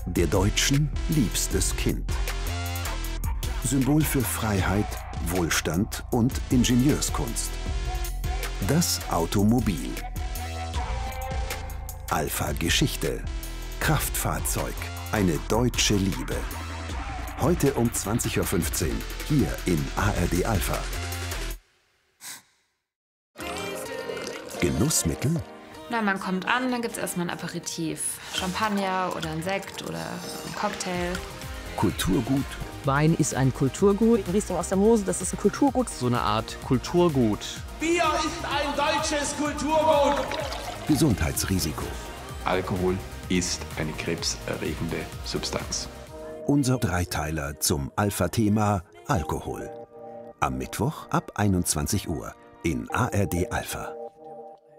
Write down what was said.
Der Deutschen liebstes Kind. Symbol für Freiheit, Wohlstand und Ingenieurskunst. Das Automobil. Alfa Geschichte. Kraftfahrzeug. Eine deutsche Liebe. Heute um 20:15 Uhr hier in ARD Alpha. Genussmittel? Na, man kommt an, dann gibt es erstmal ein Aperitif. Champagner oder ein Sekt oder ein Cocktail. Kulturgut? Wein ist ein Kulturgut. Riesling aus der Mosel, das ist ein Kulturgut. So eine Art Kulturgut. Bier ist ein deutsches Kulturgut. Gesundheitsrisiko. Alkohol ist eine krebserregende Substanz. Unser Dreiteiler zum Alpha-Thema Alkohol. Am Mittwoch ab 21 Uhr in ARD Alpha.